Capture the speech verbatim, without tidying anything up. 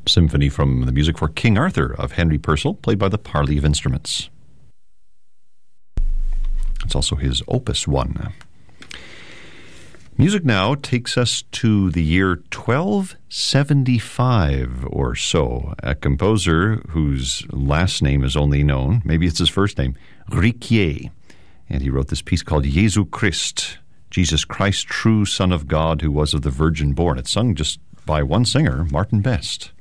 Symphony from the music for King Arthur of Henry Purcell, played by the Parley of Instruments. It's also his Opus one. Music now takes us to the year twelve seventy-five or so. A composer whose last name is only known, maybe it's his first name, Riquier. And he wrote this piece called Jesu Christ, Jesus Christ, true Son of God, who was of the Virgin born. It's sung just by one singer, Martin Best.